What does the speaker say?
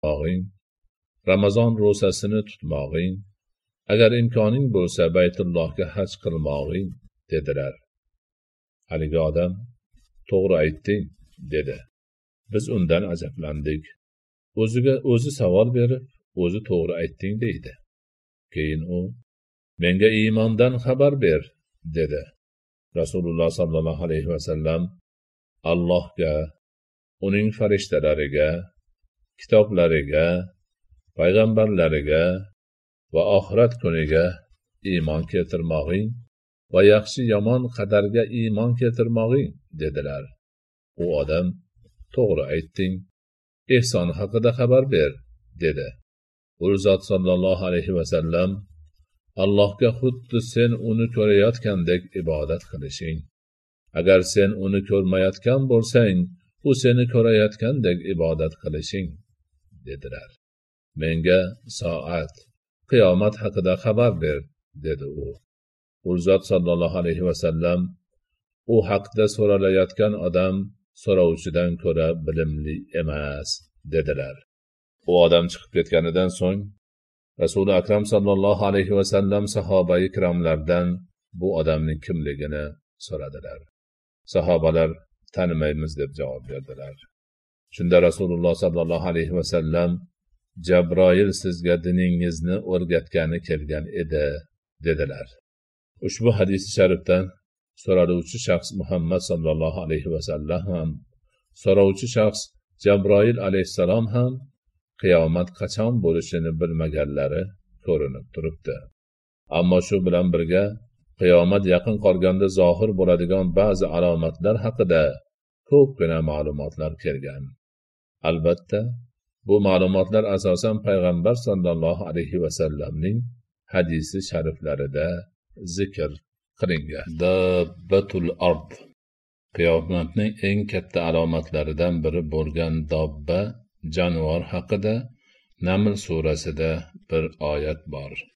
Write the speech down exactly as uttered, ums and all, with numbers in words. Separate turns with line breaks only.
tutmog'ing, Ramazon ro'zasini tutmog'ing, agar imkoning bo'lsa Baytullohga haj qilmog'ing, dedilar. Haligi odam, to'g'ri aytding, dedi. Biz undan ajablandik. O'ziga o'zi savol berib, o'zi to'g'ri aytding deydi. Keyin u, menga iymondan xabar ber, dedi. Rasululloh sallallohu alayhi vasallam Allohga, uning farishtalariga, kitoblariga, payg'ambarlariga va oxirat kuniga iymon keltirmog'ing va yaxshi yomon qadarga iymon keltirmog'ing, dedilar. U odam, to'g'ri aytding, ehson haqida xabar ber, dedi. U zot sallallohu alayhi vasallam Allohga xuddi sen uni ko'rayotgandek ibodat qilishing. Agar sen uni ko'rmayotgan bo'lsang, u seni ko'rayotgandek ibodat qilishing, dedilar. Menga soat, qiyomat haqida xabar ber, dedi u. U zot sallallohu alayhi vasallam u haqda so'ralayotgan odam so'rovchidan ko'ra bilimli emas, dedilar. U odam chiqib ketganidan so'ng Rasuli akram sallallohu alayhi vasallam sahobai kiromlardan bu odamning kimligini so'radilar. Sahobalar tanimaymiz deb javob berdilar. Shunda Rasululloh sallallohu alayhi vasallam Jabroil sizga diningizni o'rgatgani kelgan edi, dedilar. Ushbu hadis sharifdan so'raluvchi shaxs Muhammad sallallohu alayhi vasallam ham, so'rovchi shaxs Jabroil alayhissalom ham qiyomat qachon bo'lishini bilmaganlari ko'rinib turibdi. Ammo shu bilan birga qiyomat yaqin qolganda zohir bo'ladigan ba'zi alomatlar haqida ko'pgina ma'lumotlar kelgan. Albatta, bu ma'lumotlar asosan payg'ambar sallallohu alayhi vasallamning hadisi shariflarida zikr qilingan. Dabbatul ard. Qiyomatning eng katta alomatlaridan biri bo'lgan dobba, jonivor haqida Naml surasida bir oyat bor.